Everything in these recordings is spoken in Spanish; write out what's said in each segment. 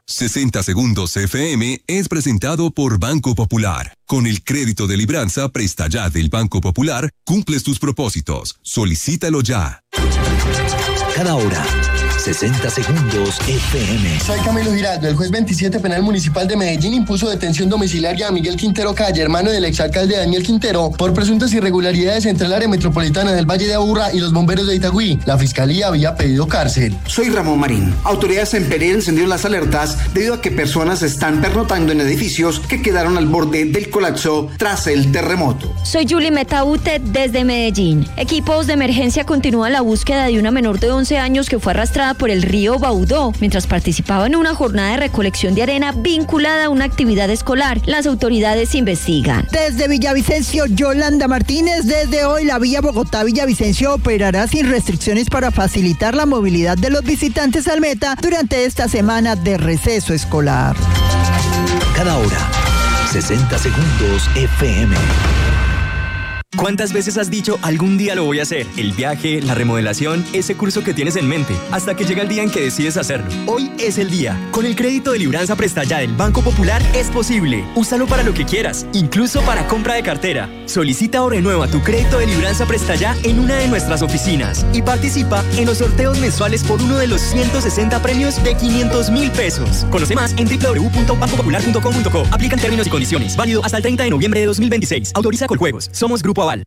60 Segundos FM es presentado por Banco Popular. Con el crédito de Libranza Presta Ya del Banco Popular, cumples tus propósitos. Solicítalo ya. Cada hora, 60 Segundos FM. Soy Camilo Giraldo. El juez 27 Penal Municipal de Medellín impuso detención domiciliaria a Miguel Quintero Calle, hermano del exalcalde Daniel Quintero, por presuntas irregularidades entre el área metropolitana del Valle de Aburrá y los bomberos de Itagüí. La fiscalía había pedido cárcel. Soy Ramón Marín. Autoridades en Pereira encendieron las alertas debido a que personas están pernotando en edificios que quedaron al borde del colapso tras el terremoto. Soy Julie Metaute desde Medellín. Equipos de emergencia continúan la búsqueda de una menor de 11 años que fue arrastrada por el río Baudó mientras participaba en una jornada de recolección de arena vinculada a una actividad escolar. Las autoridades investigan. Desde Villavicencio, Yolanda Martínez. Desde hoy la vía Bogotá-Villavicencio operará sin restricciones para facilitar la movilidad de los visitantes al Meta durante esta semana de receso escolar. Cada hora, 60 Segundos FM. ¿Cuántas veces has dicho algún día lo voy a hacer? El viaje, la remodelación, ese curso que tienes en mente, hasta que llega el día en que decides hacerlo. Hoy es el día. Con el crédito de Libranza Presta Ya del Banco Popular es posible. Úsalo para lo que quieras, incluso para compra de cartera. Solicita o renueva tu crédito de Libranza Presta Ya en una de nuestras oficinas y participa en los sorteos mensuales por uno de los 160 premios de 500.000 pesos. Conoce más en www.bancopopular.com.co. Aplican términos y condiciones. Válido hasta el 30 de noviembre de 2026. Autoriza Coljuegos. Somos Grupo Aval.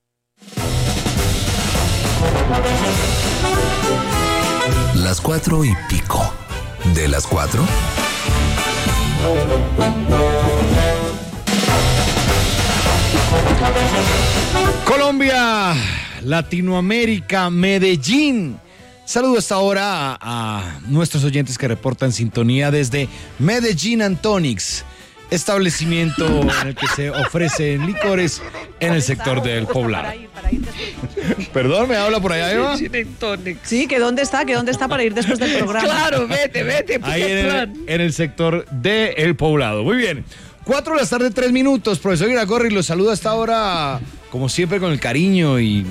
Las 4:05. ¿De las 4? Colombia, Latinoamérica, Medellín. Saludo hasta ahora a nuestros oyentes que reportan sintonía desde Medellín Antonix, establecimiento en el que se ofrecen licores en el sector del Poblado. Perdón, ¿me habla por allá, Eva? Sí, que dónde está para ir después del programa. Claro, vete. Ahí en el sector del Poblado. Muy bien. 4 de la tarde, 3 minutos. Profesor Iragorri, los saludo hasta ahora, como siempre, con el cariño y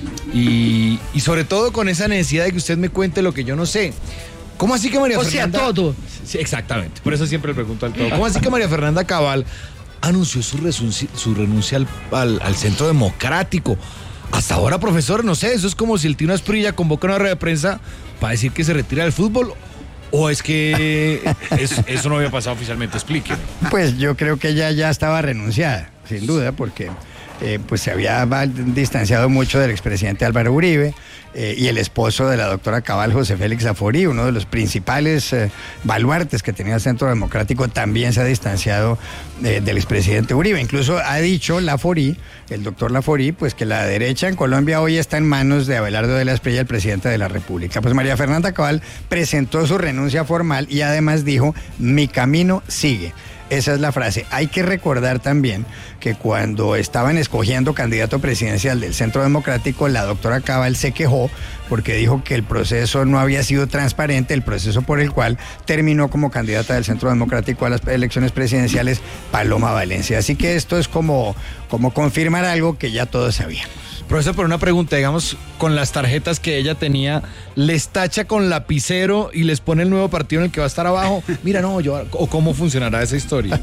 sobre todo con esa necesidad de que usted me cuente lo que yo no sé. ¿Cómo así que María Fernanda? O sea, todo. Sí, exactamente. Por eso siempre le pregunto al todo. ¿Cómo así que María Fernanda Cabal anunció su renuncia al Centro Democrático? Hasta ahora, profesor, no sé, eso es como si el Tino Asprilla convoca una rueda de prensa para decir que se retira del fútbol. ¿O es que eso no había pasado oficialmente? Explíqueme. Pues yo creo que ella ya estaba renunciada, sin duda, porque pues se había distanciado mucho del expresidente Álvaro Uribe y el esposo de la doctora Cabal, José Félix Laforí, uno de los principales baluartes que tenía el Centro Democrático, también se ha distanciado del expresidente Uribe. Incluso ha dicho Laforí, el doctor Laforí, pues que la derecha en Colombia hoy está en manos de Abelardo de la Espriella, el presidente de la República. Pues María Fernanda Cabal presentó su renuncia formal y además dijo: mi camino sigue. Esa es la frase. Hay que recordar también que cuando estaban escogiendo candidato presidencial del Centro Democrático, la doctora Cabal se quejó porque dijo que el proceso no había sido transparente, el proceso por el cual terminó como candidata del Centro Democrático a las elecciones presidenciales Paloma Valencia. Así que esto es como confirmar algo que ya todos sabíamos. Profesor, por una pregunta, digamos, con las tarjetas que ella tenía, ¿les tacha con lapicero y les pone el nuevo partido en el que va a estar abajo? Mira, no, ¿o cómo funcionará esa historia?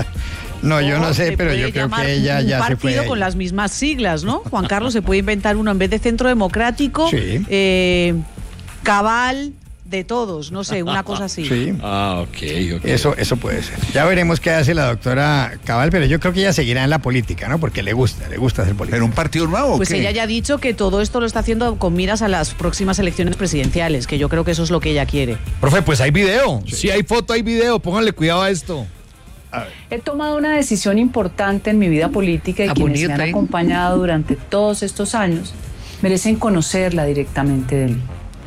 No, yo no sé, pero yo creo que ella ya se fue. Partido con las mismas siglas, ¿no? Juan Carlos, se puede inventar uno en vez de Centro Democrático, sí. Cabal, de todos, no sé, una cosa así. Sí. Ok. Eso puede ser. Ya veremos qué hace la doctora Cabal, pero yo creo que ella seguirá en la política, ¿no? Porque le gusta hacer política. ¿En un partido nuevo? Pues ¿qué? Ella ya ha dicho que todo esto lo está haciendo con miras a las próximas elecciones presidenciales, que yo creo que eso es lo que ella quiere. Profe, pues hay video. Sí, hay foto, hay video. Pónganle cuidado a esto. He tomado una decisión importante en mi vida política y quienes me han acompañado durante todos estos años merecen conocerla directamente de mí.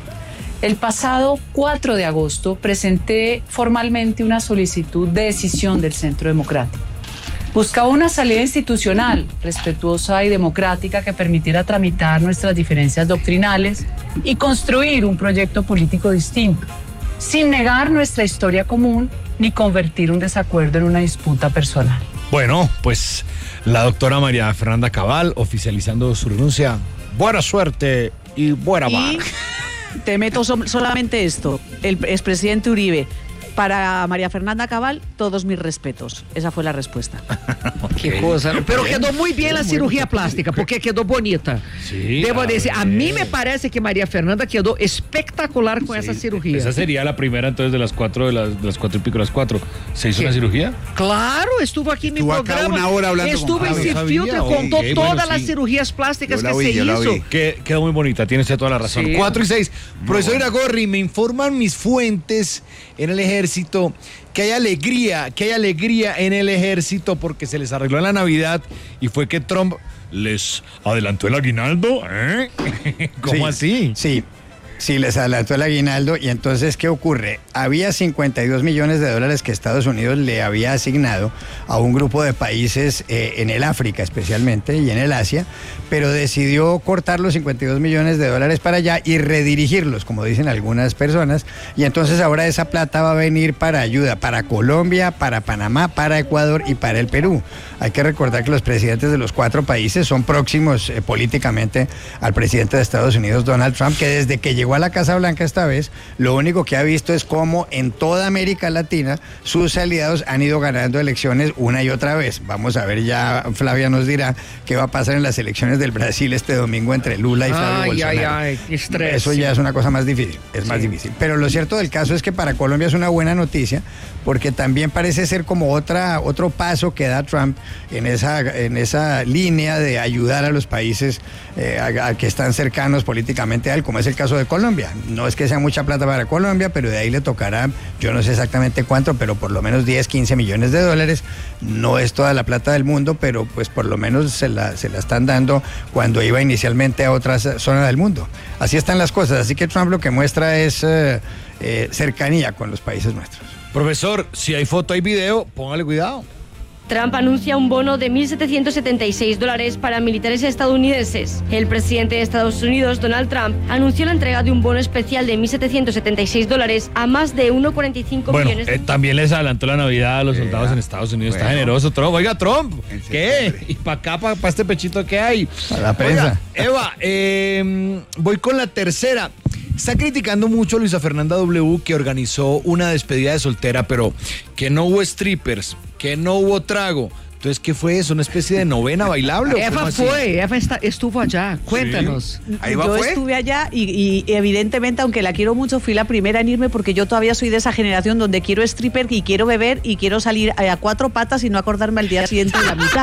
El pasado 4 de agosto presenté formalmente una solicitud de decisión del Centro Democrático. Buscaba una salida institucional, respetuosa y democrática que permitiera tramitar nuestras diferencias doctrinales y construir un proyecto político distinto, sin negar nuestra historia común ni convertir un desacuerdo en una disputa personal. Bueno, pues la doctora María Fernanda Cabal oficializando su renuncia. Buena suerte y buena mar. Te meto solamente esto. El expresidente Uribe Para María Fernanda Cabal, todos mis respetos. Esa fue la respuesta. Qué cosa. Pero quedó muy bien la cirugía plástica, porque quedó bonita. Sí, debo decir, a mí me parece que María Fernanda quedó espectacular con esa cirugía. Esa sería la primera entonces de las cuatro y pico, las 4. ¿Se hizo una cirugía? Claro, estuvo aquí en mi programa. Acá una hora hablando estuvo en Sin Filtro, contó todas las cirugías plásticas que se hizo. Quedó muy bonita, tiene usted toda la razón. Sí. 4 y 6. Profesor Iragorri, me informan mis fuentes en el ejército que hay alegría en el ejército porque se les arregló la Navidad y fue que Trump les adelantó el aguinaldo. ¿Cómo así? Sí, les adelantó el aguinaldo. Y entonces, ¿qué ocurre? Había 52 millones de dólares que Estados Unidos le había asignado a un grupo de países en el África especialmente y en el Asia, pero decidió cortar los 52 millones de dólares para allá y redirigirlos, como dicen algunas personas. Y entonces ahora esa plata va a venir para ayuda para Colombia, para Panamá, para Ecuador y para el Perú. Hay que recordar que los presidentes de los 4 países son próximos políticamente al presidente de Estados Unidos, Donald Trump, que desde que llegó a la Casa Blanca esta vez, lo único que ha visto es cómo en toda América Latina sus aliados han ido ganando elecciones una y otra vez. Vamos a ver, ya Flavia nos dirá qué va a pasar en las elecciones del Brasil este domingo entre Lula y Flavio Bolsonaro. Qué estrés. Eso ya es una cosa más difícil, más difícil. Pero lo cierto del caso es que para Colombia es una buena noticia, porque también parece ser como otro paso que da Trump en esa línea de ayudar a los países a que están cercanos políticamente a él, como es el caso de Colombia. No es que sea mucha plata para Colombia, pero de ahí le tocará, yo no sé exactamente cuánto, pero por lo menos 10, 15 millones de dólares. No es toda la plata del mundo, pero pues por lo menos se la están dando cuando iba inicialmente a otras zonas del mundo. Así están las cosas, así que Trump lo que muestra es cercanía con los países nuestros. Profesor, si hay foto, hay video, póngale cuidado. Trump anuncia un bono de $1.776 para militares estadounidenses. El presidente de Estados Unidos, Donald Trump, anunció la entrega de un bono especial de $1.776 a más de 1,45 millones de... También les adelantó la Navidad a los soldados en Estados Unidos. Está generoso Trump. Oiga, Trump, ¿qué? ¿Y para acá, para este pechito qué hay? Para la prensa. Oiga, Eva, voy con la tercera. Está criticando mucho a Luisa Fernanda W, que organizó una despedida de soltera, pero que no hubo strippers, que no hubo trago. Entonces, ¿qué fue eso? ¿Una especie de novena bailable? Eva estuvo allá. Cuéntanos. Sí. Yo estuve allá y evidentemente, aunque la quiero mucho, fui la primera en irme porque yo todavía soy de esa generación donde quiero stripper y quiero beber y quiero salir a 4 patas y no acordarme al día siguiente de la mitad.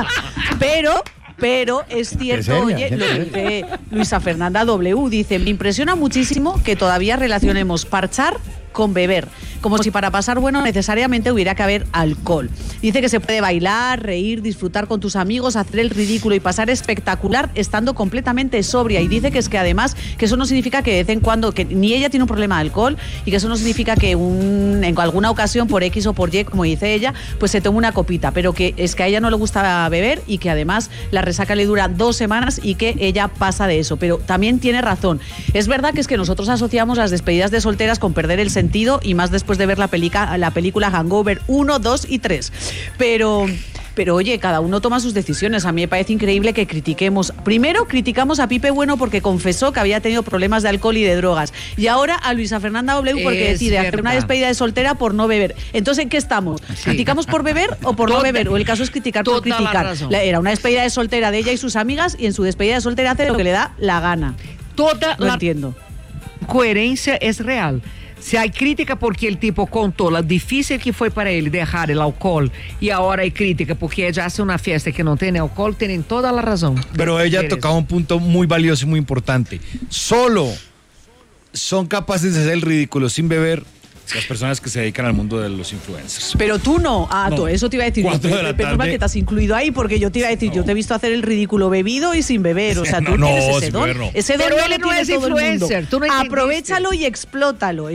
Pero es cierto, oye, lo dice Luisa Fernanda W, dice, me impresiona muchísimo que todavía relacionemos parchar con beber, como si para pasar bueno necesariamente hubiera que haber alcohol. Dice que se puede bailar, reír, disfrutar con tus amigos, hacer el ridículo y pasar espectacular estando completamente sobria. Y dice que es que además que eso no significa que de vez en cuando, que ni ella tiene un problema de alcohol y que eso no significa que en alguna ocasión por X o por Y, como dice ella, pues se tome una copita, pero que es que a ella no le gusta beber y que además la resaca le dura 2 semanas y que ella pasa de eso. Pero también tiene razón. Es verdad que es que nosotros asociamos las despedidas de solteras con perder el sentido y más después de ver la película Hangover 1, 2 y 3. Pero oye, cada uno toma sus decisiones. A mí me parece increíble que critiquemos. Primero criticamos a Pipe Bueno porque confesó que había tenido problemas de alcohol y de drogas. Y ahora a Luisa Fernanda W porque decide hacer una despedida de soltera por no beber. Entonces, ¿en qué estamos? Sí. ¿Criticamos por beber o por no beber? O el caso es criticar por criticar. Era una despedida de soltera de ella y sus amigas y en su despedida de soltera hace lo que le da la gana. Lo entiendo. Coherencia es real. Si hay crítica porque el tipo contó lo difícil que fue para él dejar el alcohol y ahora hay crítica porque ella hace una fiesta que no tiene alcohol, tienen toda la razón. Pero ella tocaba un punto muy valioso y muy importante. Solo son capaces de hacer el ridículo sin beber las personas que se dedican al mundo de los influencers. Pero tú no. No. Eso te iba a decir. Pero que te has incluido ahí porque yo te iba a decir, yo te he visto hacer el ridículo bebido y sin beber. O sea, tú tienes ese don. Ese don no le tienes todo el mundo. Aprovechalo y explótalo.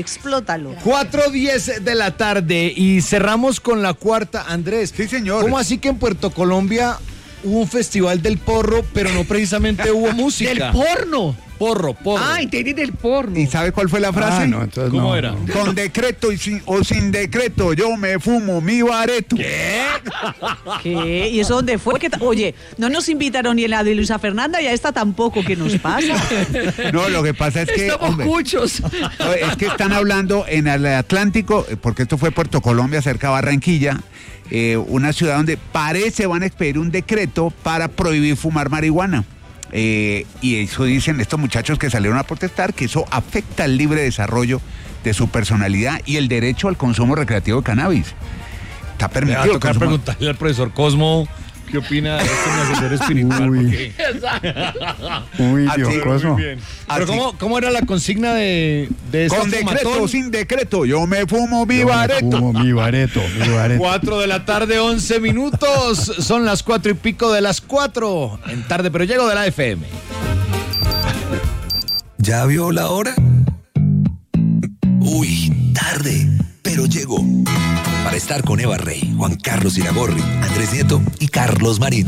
4:10 de la tarde y cerramos con la cuarta. Andrés. Sí, señor. ¿Cómo así que en Puerto Colombia hubo un festival del porro, pero no precisamente hubo música? ¿Del porno? porro. Ah, entendí del porno. ¿Y sabe cuál fue la frase? No, entonces ¿cómo era? Con decreto o sin decreto, yo me fumo mi bareto. ¿Qué? ¿Y eso dónde fue? Oye, no nos invitaron ni en la de Luisa Fernanda y a esta tampoco. ¿Qué nos pasa? No, lo que pasa es que... Estamos muchos. Es que están hablando en el Atlántico, porque esto fue Puerto Colombia, cerca de Barranquilla, una ciudad donde parece van a expedir un decreto para prohibir fumar marihuana. Y eso dicen estos muchachos que salieron a protestar, que eso afecta el libre desarrollo de su personalidad y el derecho al consumo recreativo de cannabis. Está permitido. Me va a tocar preguntarle al profesor Cosmo qué opina de este mi asesor espiritual. Uy, Dios, Cosmo. Pero ¿cómo era la consigna de con decreto o sin decreto, yo me fumo mi bareto. Me fumo mi bareto. 4 de la tarde, 11 minutos. Son las 4 y pico de las 4. En tarde, pero llego de la FM. ¿Ya vio la hora? Uy, tarde, pero llego. Para estar con Eva Rey, Juan Carlos Iragorri, Andrés Nieto y Carlos Marín.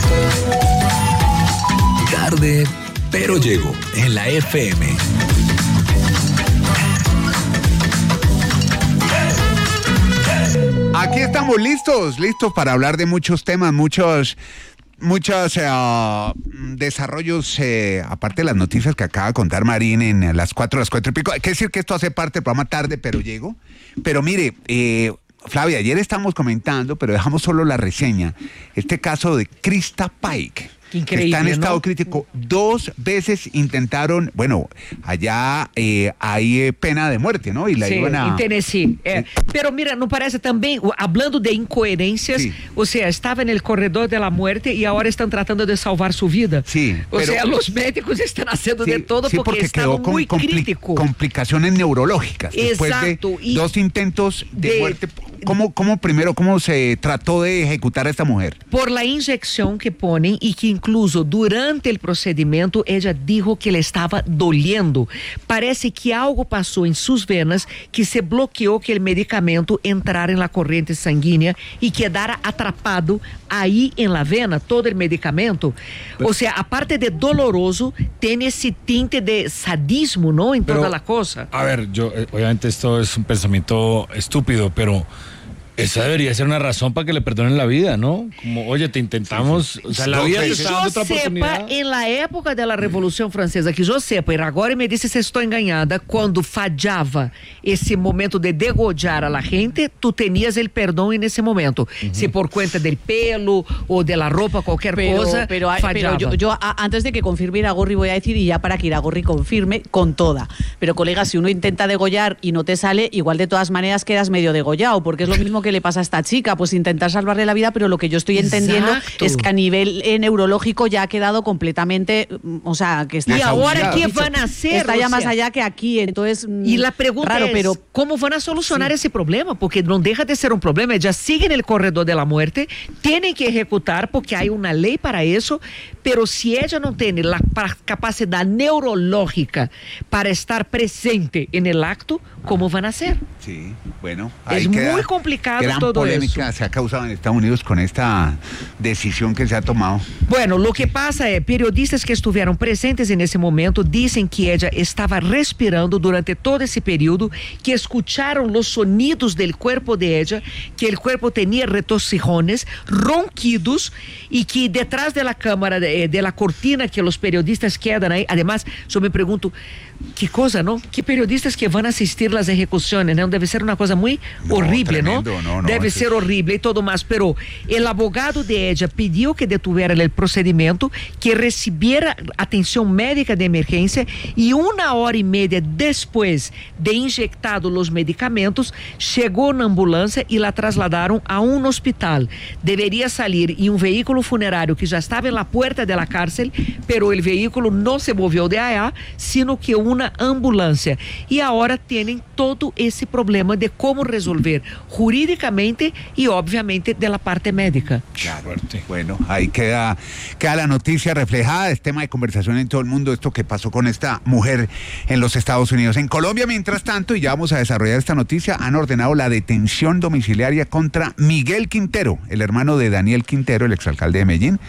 Tarde, pero llego en la FM. Aquí estamos listos para hablar de muchos temas, muchos desarrollos, aparte de las noticias que acaba de contar Marín en las 4 y pico. Hay que decir que esto hace parte del programa Tarde, pero llego. Pero mire, Flavia, ayer estamos comentando, pero dejamos solo la reseña, este caso de Krista Paik. Increíble, está en estado ¿no? crítico. 2 veces intentaron, bueno, allá hay pena de muerte, ¿no? Y la iban a... en Tennessee. Pero mira, ¿no parece también, hablando de incoherencias, o sea, estaba en el corredor de la muerte y ahora están tratando de salvar su vida? Sí. O sea, los médicos están haciendo de todo porque estaba muy crítico. Complicaciones neurológicas. Exacto. Después de 2 intentos de muerte. ¿Cómo se trató de ejecutar a esta mujer? Por la inyección que ponen y que incluso durante el procedimiento ella dijo que le estaba doliendo. Parece que algo pasó en sus venas que se bloqueó que el medicamento entrara en la corriente sanguínea y quedara atrapado ahí en la vena, todo el medicamento. O sea, aparte de doloroso, tiene ese tinte de sadismo, ¿no? En toda la cosa. A ver, yo, obviamente esto es un pensamiento estúpido, pero... esa debería ser una razón para que le perdonen la vida, ¿no? Como, oye, te intentamos... O sea, la vida te está dando otra oportunidad. En la época de la Revolución Francesa, que yo sepa, y agora me dice si estoy engañada, cuando fallaba ese momento de degollar a la gente, tú tenías el perdón en ese momento. Si por cuenta del pelo o de la ropa, cualquier cosa, fallaba. Pero yo antes de que confirme Iragorri voy a decir, y ya para que Iragorri confirme, con toda. Pero, colega, si uno intenta degollar y no te sale, igual de todas maneras quedas medio degollado, porque es lo mismo que le pasa a esta chica, pues intentar salvarle la vida, pero lo que yo estoy entendiendo es que a nivel neurológico ya ha quedado completamente, o sea, que está... ¿Y ahora qué van a hacer? Está ya más allá que aquí, entonces... Y la pregunta es, pero ¿cómo van a solucionar ese problema? Porque no deja de ser un problema, ya siguen el corredor de la muerte, tienen que ejecutar porque hay una ley para eso, pero si ella no tiene la capacidad neurológica para estar presente en el acto, ¿cómo van a hacer? Sí, bueno, es muy complicado gran todo polémica eso. Se ha causado en Estados Unidos con esta decisión que se ha tomado. Bueno, lo que pasa es, periodistas que estuvieron presentes en ese momento dicen que ella estaba respirando durante todo ese periodo, que escucharon los sonidos del cuerpo de ella, que el cuerpo tenía retorcijones, ronquidos, y que detrás de la cámara, de la cortina que los periodistas quedan ahí, además, yo me pregunto, qué cosa, ¿no? ¿Qué periodistas que van a asistir las ejecuciones, ¿no? Debe ser una cosa muy horrible, tremendo, ¿no? Debe ser horrible y todo más, pero el abogado de ella pidió que detuvieran el procedimiento, que recibiera atención médica de emergencia y 1 hora y media después de inyectado los medicamentos, llegó una ambulancia y la trasladaron a un hospital. Debería salir en un vehículo funerario que ya estaba en la puerta de la cárcel, pero el vehículo no se movió de allá, sino que una ambulancia. Y ahora tienen todo ese problema de cómo resolver jurídicamente y obviamente de la parte médica. Claro. Bueno, ahí queda la noticia reflejada, es tema de conversación en todo el mundo, esto que pasó con esta mujer en los Estados Unidos. En Colombia, mientras tanto, y ya vamos a desarrollar esta noticia, han ordenado la detención domiciliaria contra Miguel Quintero, el hermano de Daniel Quintero, el exalcalde de Medellín.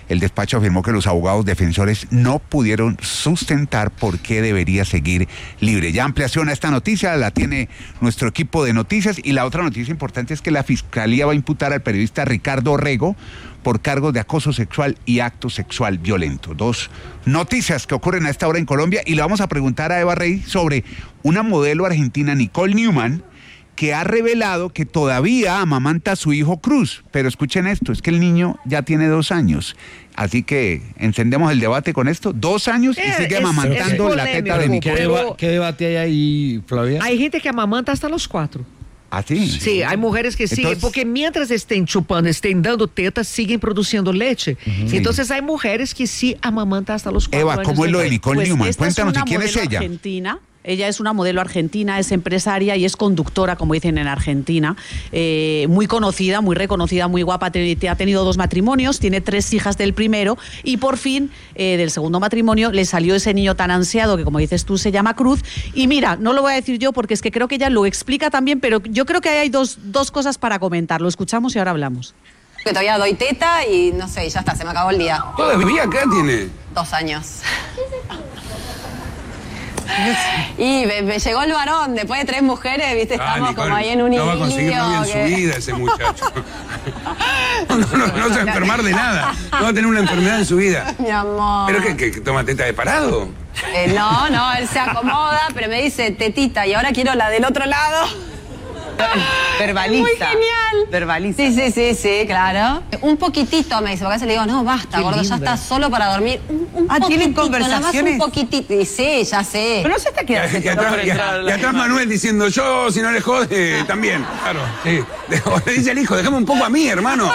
El despacho afirmó que los abogados defensores no pudieron sustentar por qué debería seguir libre. Ya ampliación a esta noticia la tiene nuestro equipo de noticias, y la otra noticia importante es que la Fiscalía va a imputar al periodista Ricardo Rego por cargos de acoso sexual y acto sexual violento. 2 noticias que ocurren a esta hora en Colombia, y le vamos a preguntar a Eva Rey sobre una modelo argentina, Nicole Newman, que ha revelado que todavía amamanta a su hijo Cruz. Pero escuchen esto, es que el niño ya tiene 2 años. Así que encendemos el debate con esto. 2 años y sigue amamantando la teta de Nicole. ¿Qué debate hay ahí, Flavia? Hay gente que amamanta hasta los 4. ¿Ah, sí? Sí, hay mujeres que siguen, porque mientras estén chupando, estén dando tetas, siguen produciendo leche. Entonces hay mujeres que sí amamantan hasta los 4 Eva, años. ¿cómo es lo de Nicole Newman? Esta Cuéntanos, es ¿quién es ella? Argentina. Ella es una modelo argentina, es empresaria y es conductora, como dicen en Argentina, muy conocida, muy reconocida, muy guapa. Ha tenido 2 matrimonios, tiene 3 hijas del primero, y por fin del segundo matrimonio le salió ese niño tan ansiado que, como dices tú, se llama Cruz. Y mira, no lo voy a decir yo porque es que creo que ella lo explica también, pero yo creo que hay dos cosas para comentar. Lo escuchamos y ahora hablamos. Que todavía doy teta y no sé, ya está, se me acabó el día. ¿Todavía qué tiene? 2 años. Y me llegó el varón, después de 3 mujeres, viste, estamos Nicole, como ahí en un no va a conseguir novia en su vida ese muchacho. No se va a enfermar de nada, no va a tener una enfermedad en su vida. Mi amor. ¿Pero qué toma teta de parado? No, él se acomoda, pero me dice tetita y ahora quiero la del otro lado. Verbaliza. Muy genial. Verbaliza. Sí, claro. Un poquitito me dice, porque a veces le digo, no, basta, Qué gordo, linda. ya está solo para dormir. Un ¿tienen poquitito, nada más conversaciones? un poquitito. Y sí, ya sé. Pero no se te queda. Y atrás Manuel diciendo, yo, si no le jode, también. Claro, sí. Le dice el hijo, déjame un poco a mí, hermano.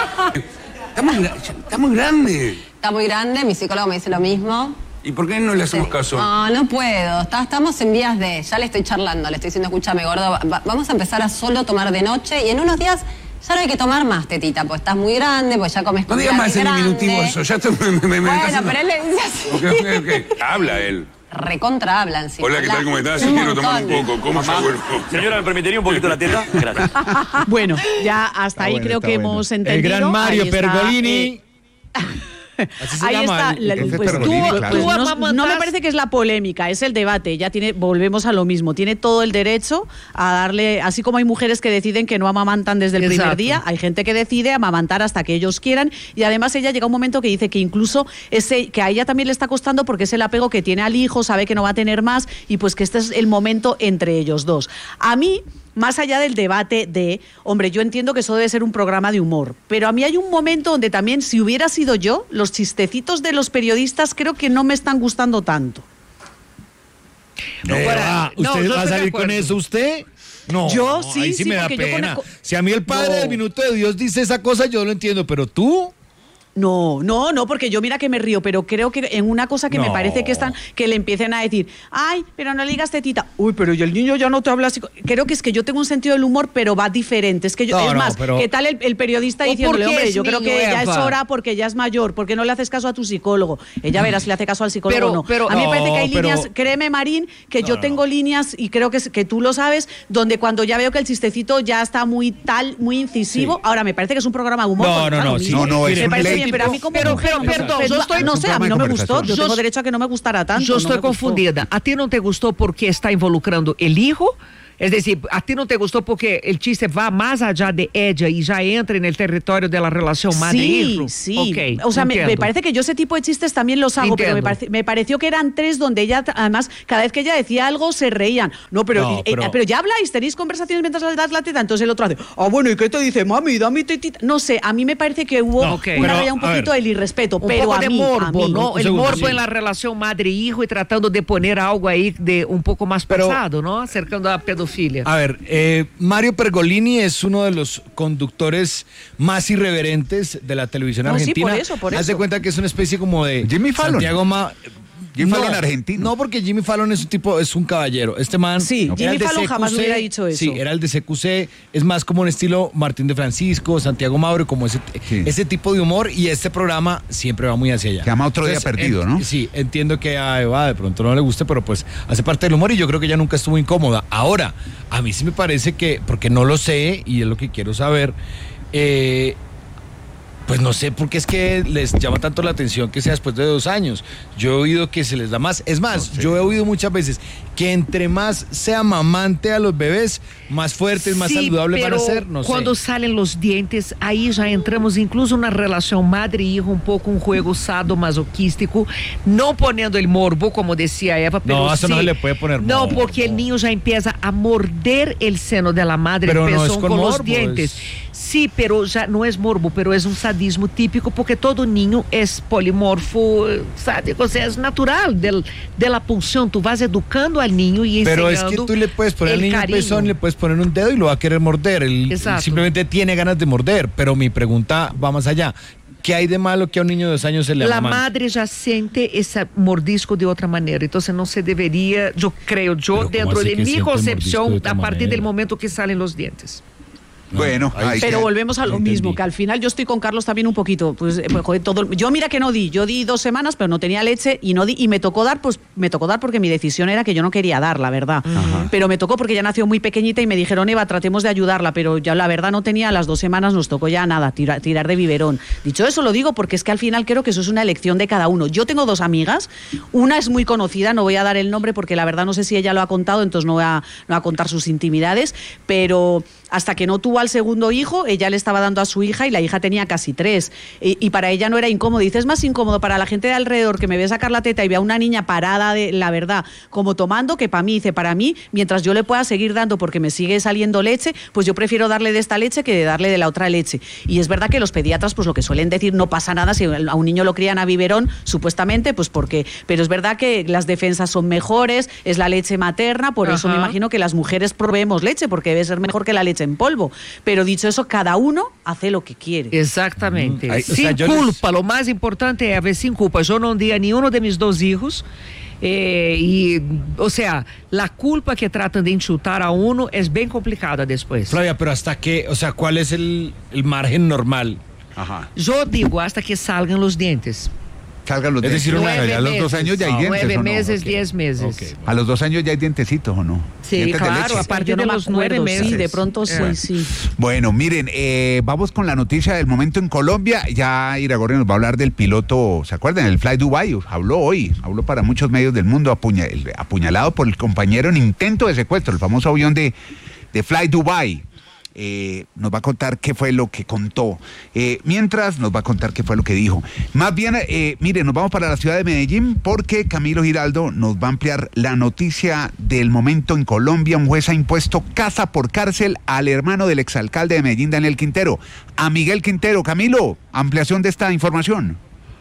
Está muy grande. Está muy grande, mi psicólogo me dice lo mismo. ¿Y por qué no le hacemos caso? No puedo. Estamos en vías de... Ya le estoy charlando, le estoy diciendo, escúchame, gordo, vamos a empezar a solo tomar de noche y en unos días ya no hay que tomar más, tetita, pues estás muy grande, pues ya comes No comida digas más muy en grande. diminutivo eso, ya está, me está Bueno, haciendo... pero él le dice así. Ok. Habla él. Recontra hablan, sí. Hola, ¿qué tal? ¿Cómo estás? Sí, quiero tomar un poco. ¿Cómo se vuelve? Señora, ¿me permitiría un poquito la teta? Gracias. Bueno, ya hasta ahí creo que hemos entendido. El gran Mario Ahí está, Pergolini. Así se ahí llama. está, pues no me parece que es la polémica, es el debate. Ya volvemos a lo mismo. Tiene todo el derecho a darle, así como hay mujeres que deciden que no amamantan desde el primer día, hay gente que decide amamantar hasta que ellos quieran. Y además ella llega un momento que dice que incluso que a ella también le está costando porque es el apego que tiene al hijo, sabe que no va a tener más y pues que este es el momento entre ellos dos. A mí, más allá del debate hombre, yo entiendo que eso debe ser un programa de humor, pero a mí hay un momento donde también, si hubiera sido yo, los chistecitos de los periodistas creo que no me están gustando tanto. ¿Usted va a salir con eso, usted? No, yo sí, ahí sí me da porque yo pena. Si a mí el padre del minuto de Dios dice esa cosa, yo lo entiendo, pero tú... No, porque yo mira que me río, pero creo que en una cosa que me parece que le empiecen a decir, ay, pero no le digas tetita, uy, pero y el niño ya no te habla así. Creo que es que yo tengo un sentido del humor, pero va diferente. Es que yo, ¿qué tal el periodista diciéndole, hombre, yo creo que ya es hora porque ya es mayor, porque no le haces caso a tu psicólogo? Ella verá si le hace caso al psicólogo o no. A mí me parece que hay líneas, créeme, Marín, que yo tengo líneas, y creo que tú lo sabes, donde cuando ya veo que el chistecito ya está muy incisivo, ahora me parece que es un programa de humor. Me parece bien, pero a mí como perdón, yo estoy, no sé, a mí no me gustó, yo tengo derecho a que no me gustara tanto. Yo estoy confundida. ¿A ti no te gustó porque está involucrando el hijo? Es decir, ¿a ti no te gustó porque el chiste va más allá de ella y ya entra en el territorio de la relación madre-hijo? Sí. Okay, o sea, me parece que yo ese tipo de chistes también los hago, pero me pareció que eran 3 donde ella, además, cada vez que ella decía algo, se reían. Pero ya habláis, tenéis conversaciones mientras le das la teta, entonces el otro hace, bueno, ¿y qué te dice? Mami, dame tetita. No sé, a mí me parece que hubo una raya un poquito del irrespeto, un pero poco a de mí, morbo, ¿no? El morbo sí. en la relación madre-hijo y tratando de poner algo ahí de un poco más pesado, ¿no? Acercando a la pedofilia. A ver, Mario Pergolini es uno de los conductores más irreverentes de la televisión argentina. Sí, por eso. Haz de cuenta que es una especie como de Jimmy Fallon. Jimmy Fallon argentino. No, porque Jimmy Fallon es un caballero. Este man. Sí, Jimmy Fallon jamás me hubiera dicho eso. Sí, era el de CQC. Es más como un estilo Martín de Francisco, Santiago Mauro, como ese tipo de humor. Y este programa siempre va muy hacia allá. Se llama Otro Día Perdido, ¿no? Sí, entiendo que a Eva de pronto no le guste, pero pues hace parte del humor y yo creo que ella nunca estuvo incómoda. Ahora, a mí sí me parece que, porque no lo sé y es lo que quiero saber, Pues no sé por qué es que les llama tanto la atención que sea después de 2 años. Yo he oído que se les da más. Es más, yo he oído muchas veces que entre más se amamante a los bebés, más fuertes, más saludables van a ser. No cuando salen los dientes, ahí ya entramos incluso en una relación madre-hijo, un poco un juego sadomasoquístico, no poniendo el morbo, como decía Eva, pero no, eso no se le puede poner morbo. No, porque el niño ya empieza a morder el seno de la madre, pero el pezón, no es con los morbo, dientes. Sí, pero ya no es morbo, pero es un sadismo típico porque todo niño es polimorfo, sádico, o sea, es natural de la pulsión. Tú vas educando al niño y enseñando. Pero es que tú le puedes poner al niño un pezón, le puedes poner un dedo y lo va a querer morder. Él simplemente tiene ganas de morder, pero mi pregunta va más allá. ¿Qué hay de malo que a un niño de 2 años se le La amamante? madre ya siente ese mordisco de otra manera, entonces no se debería, yo creo, dentro de mi concepción, a partir del momento que salen los dientes. Bueno, pero volvemos a lo mismo, que al final yo estoy con Carlos también un poquito, pues joder, yo mira que yo di 2 semanas, pero no tenía leche y no di, y me tocó dar porque mi decisión era que yo no quería dar, la verdad. Pero me tocó porque ya nació muy pequeñita y me dijeron, Eva, tratemos de ayudarla, pero ya la verdad no tenía, a las 2 semanas nos tocó ya nada, tirar de biberón. Dicho eso, lo digo porque es que al final creo que eso es una elección de cada uno. Yo tengo 2 amigas, una es muy conocida, no voy a dar el nombre porque la verdad no sé si ella lo ha contado, entonces no voy a contar sus intimidades, pero hasta que no tuvo al segundo hijo, ella le estaba dando a su hija y la hija tenía casi 3. Y para ella no era incómodo. Dice, es más incómodo para la gente de alrededor que me ve sacar la teta y vea a una niña parada, la verdad, como tomando, que para mí, dice, para mí, mientras yo le pueda seguir dando porque me sigue saliendo leche, pues yo prefiero darle de esta leche que de darle de la otra leche. Y es verdad que los pediatras, pues lo que suelen decir, no pasa nada si a un niño lo crían a biberón, supuestamente, pues porque, pero es verdad que las defensas son mejores, es la leche materna, por eso me imagino que las mujeres probemos leche, porque debe ser mejor que la leche en polvo. Pero dicho eso, cada uno hace lo que quiere. Exactamente. Sin culpa, lo más importante es haber sin culpa. Yo no di a ninguno de mis 2 hijos. O sea, la culpa que tratan de insultar a uno es bien complicada después. Flavia, pero hasta qué, o sea, ¿cuál es el margen normal? Yo digo hasta que salgan los dientes. Salgan los dientes. Es decir, a los 2 años ya hay dientes. 9 ¿o no? meses, 10 meses. Okay. A los 2 años ya hay dientecitos, ¿o no? Sí, ¿Dientes claro, a partir de los 9 meses. Sí, de pronto sí. Bueno, miren, vamos con la noticia del momento en Colombia. Ya Iragorri nos va a hablar del piloto, ¿se acuerdan? El Fly Dubai, habló para muchos medios del mundo, apuñalado por el compañero en intento de secuestro, el famoso avión de Fly Dubai. Nos va a contar qué fue lo que contó. Mientras nos va a contar qué fue lo que dijo. Más bien, miren, nos vamos para la ciudad de Medellín porque Camilo Giraldo nos va a ampliar la noticia del momento en Colombia. Un juez ha impuesto casa por cárcel al hermano del exalcalde de Medellín, Daniel Quintero, a Miguel Quintero. Camilo, ampliación de esta información.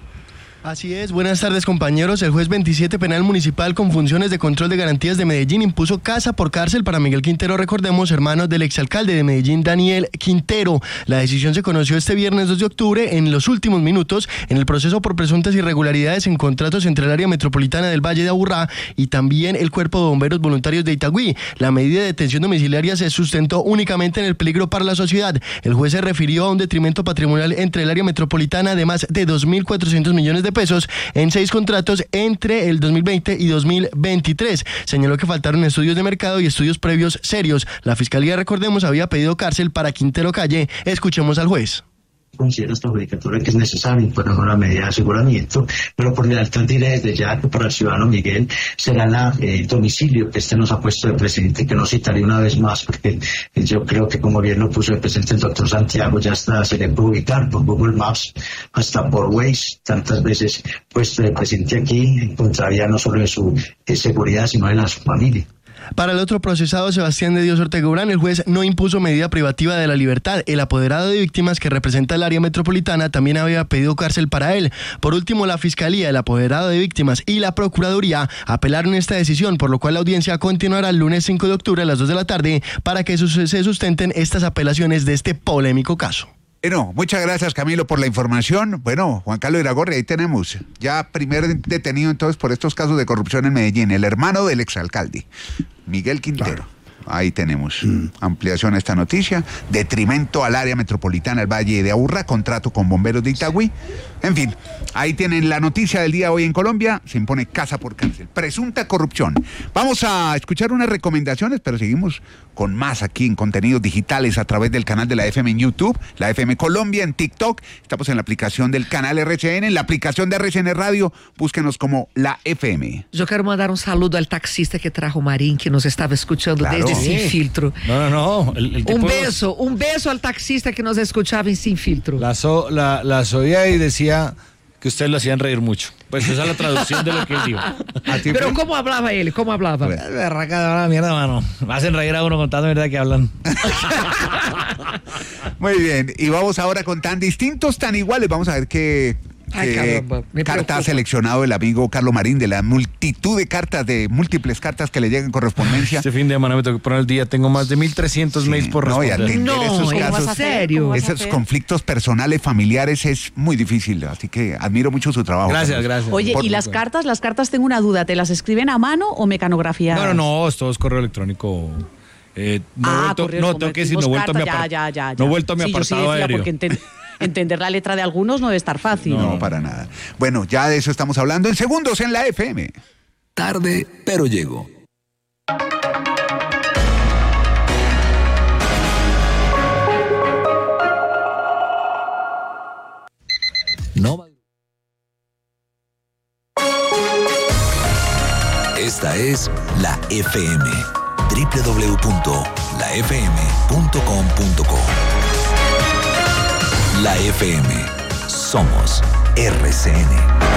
Así es, buenas tardes compañeros. El juez 27 Penal Municipal con funciones de control de garantías de Medellín impuso casa por cárcel para Miguel Quintero, recordemos, hermano del exalcalde de Medellín, Daniel Quintero. La decisión se conoció este viernes 2 de octubre en los últimos minutos en el proceso por presuntas irregularidades en contratos entre el área metropolitana del Valle de Aburrá y también el Cuerpo de Bomberos Voluntarios de Itagüí. La medida de detención domiciliaria se sustentó únicamente en el peligro para la sociedad. El juez se refirió a un detrimento patrimonial entre el área metropolitana de más de 2.400 millones de pesos en 6 contratos entre el 2020 y 2023. Señaló que faltaron estudios de mercado y estudios previos serios. La Fiscalía, recordemos, había pedido cárcel para Quintero Calle. Escuchemos al juez. Considera esta judicatura que es necesario imponer una medida de aseguramiento, pero por lealtad diré desde ya que para el ciudadano Miguel será el domicilio que nos ha puesto de presidente, que no citaré una vez más, porque yo creo que como bien lo puso el presidente el doctor Santiago, ya hasta se le puede ubicar por Google Maps, hasta por Waze, tantas veces puesto de presidente aquí, encontraría no solo de su seguridad, sino de la su familia. Para el otro procesado, Sebastián de Dios Ortega Urán, el juez no impuso medida privativa de la libertad. El apoderado de víctimas que representa el área metropolitana también había pedido cárcel para él. Por último, la Fiscalía, el apoderado de víctimas y la Procuraduría apelaron esta decisión, por lo cual la audiencia continuará el lunes 5 de octubre a las 2 de la tarde para que se sustenten estas apelaciones de este polémico caso. Bueno, muchas gracias Camilo por la información. Bueno, Juan Carlos Iragorri, ahí tenemos ya primer detenido entonces por estos casos de corrupción en Medellín, el hermano del exalcalde, Miguel Quintero. Claro. Ahí tenemos ampliación a esta noticia. Detrimento al área metropolitana del Valle de Aburrá, contrato con bomberos de Itagüí. En fin, ahí tienen la noticia del día de hoy en Colombia. Se impone casa por cárcel. Presunta corrupción. Vamos a escuchar unas recomendaciones, pero seguimos con más aquí en contenidos digitales a través del canal de la FM en YouTube, la FM Colombia en TikTok. Estamos en la aplicación del canal RCN, en la aplicación de RCN Radio. Búsquenos como la FM. Yo quiero mandar un saludo al taxista que trajo Marín, que nos estaba escuchando desde Sin Filtro. No. El tipo un beso al taxista que nos escuchaba en Sin Filtro. Las oía y decía que ustedes lo hacían reír mucho. Pues esa es la traducción de lo que él dijo. Pero ¿cómo hablaba él? ¿Cómo hablaba? Berraca, mierda, mano. Me hacen reír a uno contando verdad que hablan. Muy bien, y vamos ahora con tan distintos, tan iguales. Vamos a ver qué carta ha seleccionado el amigo Carlos Marín de la multitud de cartas, de múltiples cartas que le llegan en correspondencia. Este fin de semana me tengo que poner el día, tengo más de 1.300 mails por responder. Y atender esos casos, esos conflictos personales, familiares, es muy difícil, así que admiro mucho su trabajo. Gracias. Oye, ¿y las cartas tengo una duda, ¿te las escriben a mano o mecanografiadas? No, esto es correo electrónico. No he vuelto a mi apartado aéreo. Porque entender la letra de algunos no debe estar fácil. No, para nada. Bueno, ya de eso estamos hablando en segundos en la FM. Tarde, pero llego. No. Esta es la FM. www.lafm.com.co. La FM. Somos RCN.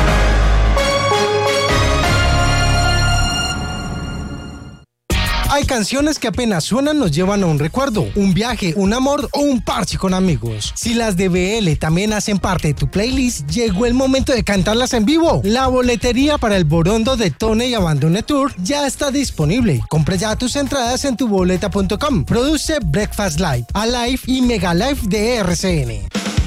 Hay canciones que apenas suenan nos llevan a un recuerdo, un viaje, un amor o un parche con amigos. Si las de BL también hacen parte de tu playlist, llegó el momento de cantarlas en vivo. La boletería para el Borondo de Tone y Abandone Tour ya está disponible. Compra ya tus entradas en tuboleta.com. Produce Breakfast Live, Alive y Mega Live de RCN.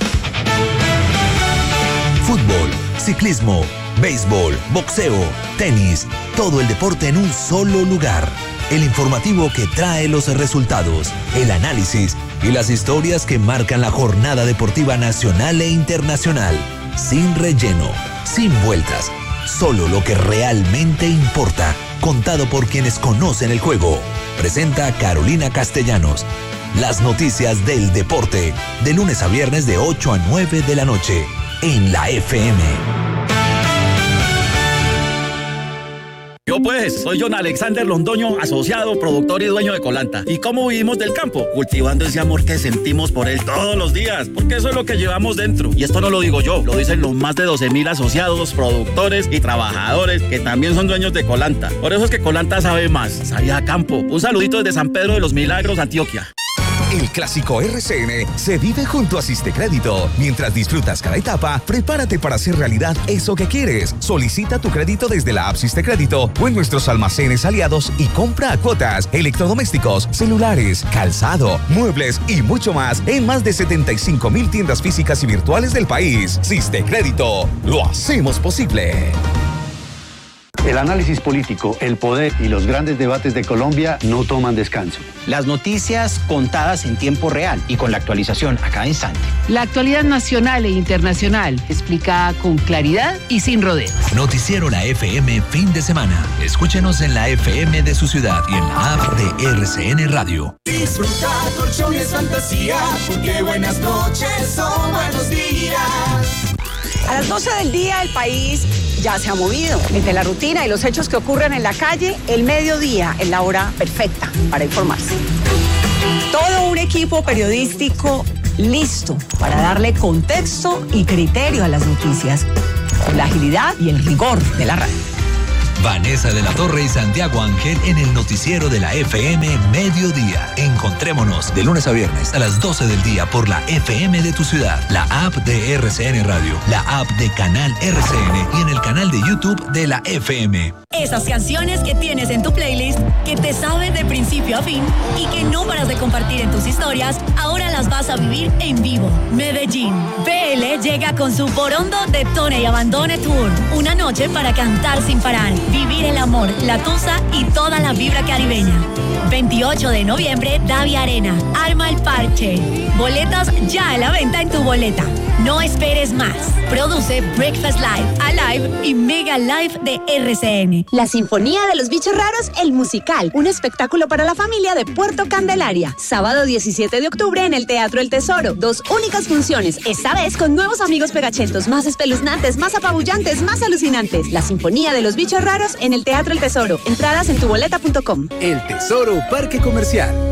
Fútbol, ciclismo, béisbol, boxeo, tenis, todo el deporte en un solo lugar. El informativo que trae los resultados, el análisis y las historias que marcan la jornada deportiva nacional e internacional. Sin relleno, sin vueltas, solo lo que realmente importa, contado por quienes conocen el juego. Presenta Carolina Castellanos. Las noticias del deporte, de lunes a viernes de 8 a 9 de la noche, en la FM. Yo pues, soy John Alexander Londoño, asociado, productor y dueño de Colanta. ¿Y cómo vivimos del campo? Cultivando ese amor que sentimos por él todos los días, porque eso es lo que llevamos dentro. Y esto no lo digo yo, lo dicen los más de 12,000 asociados, productores y trabajadores que también son dueños de Colanta. Por eso es que Colanta sabe más, sabe a campo. Un saludito desde San Pedro de los Milagros, Antioquia. El clásico RCN se vive junto a Sistecrédito. Mientras disfrutas cada etapa, prepárate para hacer realidad eso que quieres. Solicita tu crédito desde la app Sistecrédito o en nuestros almacenes aliados y compra a cuotas, electrodomésticos, celulares, calzado, muebles y mucho más en más de 75,000 tiendas físicas y virtuales del país. Sistecrédito, lo hacemos posible. El análisis político, el poder y los grandes debates de Colombia no toman descanso. Las noticias contadas en tiempo real y con la actualización a cada instante. La actualidad nacional e internacional, explicada con claridad y sin rodeos. Noticiero La FM fin de semana. Escúchenos en la FM de su ciudad y en la app de RCN Radio. Disfruta, colchones, fantasía, porque buenas noches son buenos días. A las 12 del día el país ya se ha movido. Entre la rutina y los hechos que ocurren en la calle, el mediodía es la hora perfecta para informarse. Todo un equipo periodístico listo para darle contexto y criterio a las noticias, con la agilidad y el rigor de la radio. Vanessa de la Torre y Santiago Ángel en el noticiero de la FM Mediodía. Encontrémonos de lunes a viernes a las 12 del día por la FM de tu ciudad, la app de RCN Radio, la app de Canal RCN y en el canal de YouTube de la FM. Esas canciones que tienes en tu playlist, que te saben de principio a fin y que no paras de compartir en tus historias, ahora las vas a vivir en vivo. Medellín. BL llega con su Borondo de Tone y Abandone Tour. Una noche para cantar sin parar. Vivir el amor, la tusa y toda la vibra caribeña. 28 de noviembre, Davia Arena. Arma el parche. Boletas ya a la venta en tu boleta. No esperes más. Produce Breakfast Live, Alive y Mega Live de RCN. La Sinfonía de los Bichos Raros, el musical. Un espectáculo para la familia de Puerto Candelaria. Sábado 17 de octubre en el Teatro El Tesoro. 2 únicas funciones. Esta vez con nuevos amigos pegachetos, más espeluznantes, más apabullantes, más alucinantes. La Sinfonía de los Bichos Raros en el Teatro El Tesoro. Entradas en tuboleta.com. El Tesoro Parque Comercial.